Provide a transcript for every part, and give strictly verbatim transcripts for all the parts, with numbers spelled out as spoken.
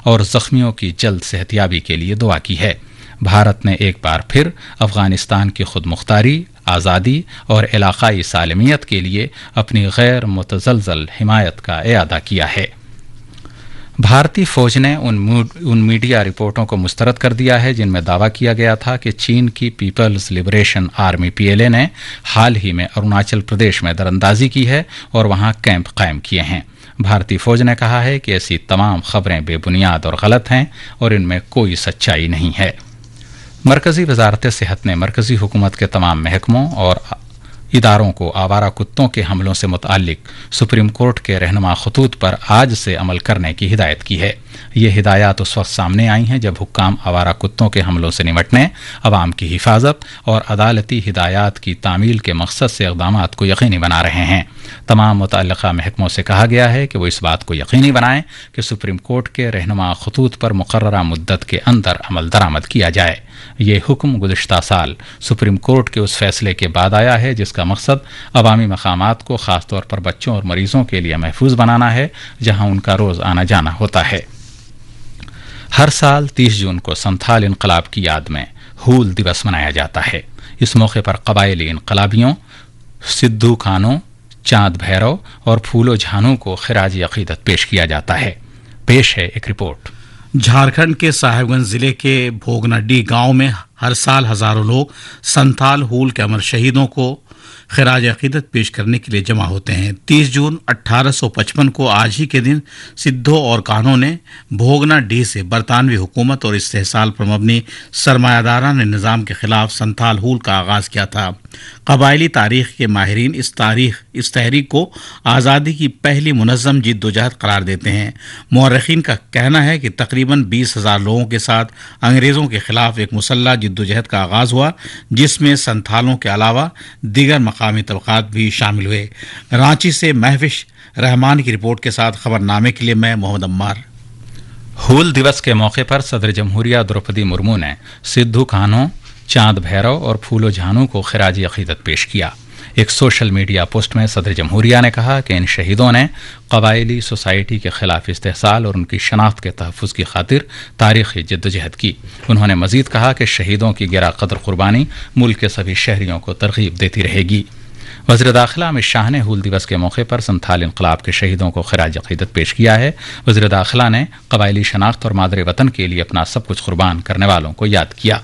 اور زخمیوں کی جلد صحتیابی کے لیے دعا کی ہے۔ بھارت نے ایک بار پھر افغانستان کی خود مختاری، آزادی اور علاقائی سالمیت کے لیے اپنی غیر متزلزل حمایت کا اعادہ کیا ہے۔ بھارتی فوج نے ان میڈیا رپورٹوں کو مسترد کر دیا ہے جن میں دعویٰ کیا گیا تھا کہ چین کی Peoples liberation army P L A نے حال ہی میں اروناچل پردیش میں دراندازی کی ہے اور وہاں کیمپ قائم کیے ہیں۔ بھارتی فوج نے کہا ہے کہ ایسی تمام خبریں بے بنیاد اور غلط ہیں اور ان میں کوئی سچائی نہیں ہے۔ مرکزی وزارت صحت نے مرکزی حکومت کے تمام محکموں اور اداروں کو آوارہ کتوں کے حملوں سے متعلق سپریم کورٹ کے رہنما خطوط پر آج سے عمل کرنے کی ہدایت کی ہے۔ یہ ہدایات اس وقت سامنے آئی ہیں جب حکام آوارہ کتوں کے حملوں سے نمٹنے، عوام کی حفاظت اور عدالتی ہدایات کی تعمیل کے مقصد سے اقدامات کو یقینی بنا رہے ہیں۔ تمام متعلقہ محکموں سے کہا گیا ہے کہ وہ اس بات کو یقینی بنائیں کہ سپریم کورٹ کے رہنما خطوط پر مقررہ مدت کے اندر عمل درآمد کیا جائے۔ یہ حکم گزشتہ سال سپریم کورٹ کے اس فیصلے کے بعد آیا ہے جس کا مقصد عوامی مقامات کو خاص طور پر بچوں اور مریضوں کے لیے محفوظ بنانا ہے جہاں ان کا روز آنا جانا ہوتا ہے۔ ہر سال تیس جون کو سنتھال انقلاب کی یاد میں ہول دیوس منایا جاتا ہے۔ اس موقع پر قبائلی انقلابیوں سدھو کانو، چاند بھیرو اور پھولو جھانو کو خراج عقیدت پیش کیا جاتا ہے۔ پیش ہے ایک رپورٹ۔ جھارکھنڈ کے صاحب گنج ضلع کے بھوگنا ڈی گاؤں میں ہر سال ہزاروں لوگ سنتھال ہول کے امر شہیدوں کو خراج عقیدت پیش کرنے کے لیے جمع ہوتے ہیں۔ تیس جون اٹھارہ سو پچپن کو آج ہی کے دن سدھو اور کانو نے بھوگنا ڈی سے برطانوی حکومت اور استحصال پر مبنی سرمایہ دارانہ نظام کے خلاف سنتھال ہول کا آغاز کیا تھا۔ قبائلی تاریخ کے ماہرین اس تاریخ اس تحریک کو آزادی کی پہلی منظم جد و جہد قرار دیتے ہیں۔ مورخین کا کہنا ہے کہ تقریباً بیس ہزار لوگوں کے ساتھ انگریزوں کے خلاف ایک مسلح جد و جہد کا آغاز ہوا جس میں سنتھالوں کے علاوہ دیگر مقامی طبقات بھی شامل ہوئے۔ رانچی سے محوش رحمان کی رپورٹ کے ساتھ خبر نامے کے لیے میں محمد عمار۔ ہول دیوس کے موقع پر صدر جمہوریہ دروپدی مرمو نے سدھو کانو، چاند بھیرو اور پھولو جھانو کو خراج عقیدت پیش کیا۔ ایک سوشل میڈیا پوسٹ میں صدر جمہوریہ نے کہا کہ ان شہیدوں نے قبائلی سوسائٹی کے خلاف استحصال اور ان کی شناخت کے تحفظ کی خاطر تاریخی جدوجہد کی۔ انہوں نے مزید کہا کہ شہیدوں کی گراں قدر قربانی ملک کے سبھی شہریوں کو ترغیب دیتی رہے گی۔ وزیر داخلہ امت شاہ نے ہول دیوس کے موقع پر سنتھال انقلاب کے شہیدوں کو خراج عقیدت پیش کیا ہے۔ وزیر داخلہ نے قبائلی شناخت اور مادر وطن کے لیے اپنا سب کچھ قربان کرنے والوں کو یاد کیا۔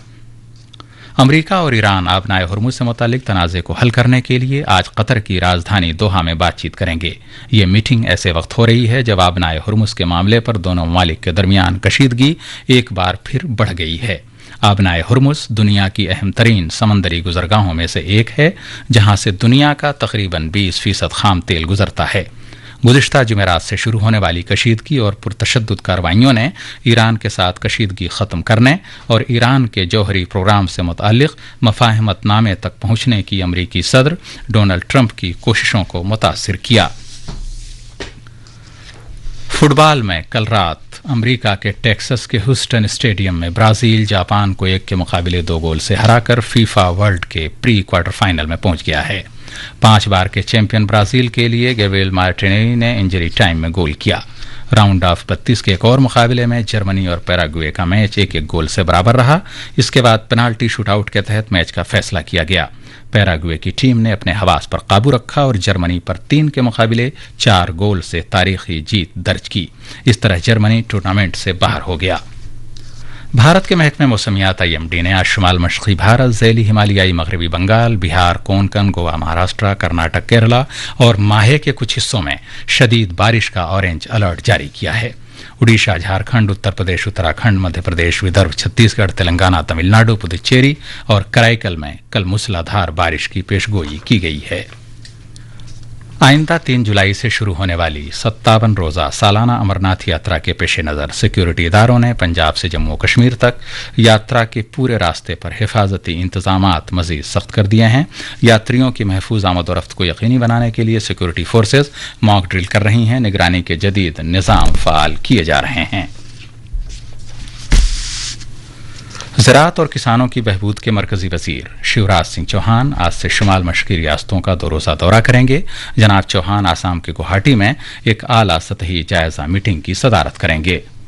امریکہ اور ایران آبنائے ہرمز سے متعلق تنازع کو حل کرنے کے لیے آج قطر کی راجدھانی دوحہ میں بات چیت کریں گے۔ یہ میٹنگ ایسے وقت ہو رہی ہے جب آبنائے ہرمز کے معاملے پر دونوں ممالک کے درمیان کشیدگی ایک بار پھر بڑھ گئی ہے۔ آبنائے ہرمز دنیا کی اہم ترین سمندری گزرگاہوں میں سے ایک ہے جہاں سے دنیا کا تقریباً بیس فیصد خام تیل گزرتا ہے۔ گزشتہ جمعرات سے شروع ہونے والی کشیدگی اور پرتشدد کارروائیوں نے ایران کے ساتھ کشیدگی ختم کرنے اور ایران کے جوہری پروگرام سے متعلق مفاہمت نامے تک پہنچنے کی امریکی صدر ڈونلڈ ٹرمپ کی کوششوں کو متاثر کیا۔ فٹ بال میں کل رات امریکہ کے ٹیکسس کے ہیوسٹن اسٹیڈیم میں برازیل جاپان کو ایک کے مقابلے دو گول سے ہرا کر فیفا ورلڈ کے پری کوارٹر فائنل میں پہنچ گیا ہے۔ پانچ بار کے چیمپئن برازیل کے لیے گیبریل مارٹینیلی نے انجری ٹائم میں گول کیا۔ راؤنڈ آف بتیس کے ایک اور مقابلے میں جرمنی اور پیراگوئے کا میچ ایک ایک گول سے برابر رہا۔ اس کے بعد پینالٹی شوٹ آؤٹ کے تحت میچ کا فیصلہ کیا گیا۔ پیراگوئے کی ٹیم نے اپنے حواس پر قابو رکھا اور جرمنی پر تین کے مقابلے چار گول سے تاریخی جیت درج کی۔ اس طرح جرمنی ٹورنامنٹ سے باہر ہو گیا۔ بھارت کے محکمہ موسمیات آئی ایم ڈی نے آج شمال مشرقی بھارت، ذیلی ہمالیائی مغربی بنگال، بہار، کونکن، گوا، مہاراشٹر، کرناٹک، کیرلا اور ماہے کے کچھ حصوں میں شدید بارش کا اورنج الرٹ جاری کیا ہے۔ اڈیشہ، جھارکھنڈ، اتر پردیش، اتراکھنڈ، مدھیہ پردیش، ودربھ، چھتیس گڑھ، تلنگانہ، تمل ناڈو، پدوچیری اور کرائیکل میں کل موسلا دھار بارش کی پیشگوئی کی گئی ہے۔ آئندہ تین جولائی سے شروع ہونے والی ستاون روزہ سالانہ امرناتھ یاترا کے پیش نظر سیکیورٹی اداروں نے پنجاب سے جموں کشمیر تک یاترا کے پورے راستے پر حفاظتی انتظامات مزید سخت کر دیے ہیں۔ یاتریوں کی محفوظ آمد و رفت کو یقینی بنانے کے لیے سیکیورٹی فورسز ماک ڈرل کر رہی ہیں۔ نگرانی کے جدید نظام فعال کیے جا رہے ہیں۔ زراعت اور کسانوں کی بہبود کے مرکزی وزیر شیوراج سنگھ چوہان آج سے شمال مشرقی ریاستوں کا دو روزہ دورہ کریں گے۔ جناب چوہان آسام کے گوہاٹی میں ایک اعلیٰ سطحی جائزہ میٹنگ کی صدارت کریں گے۔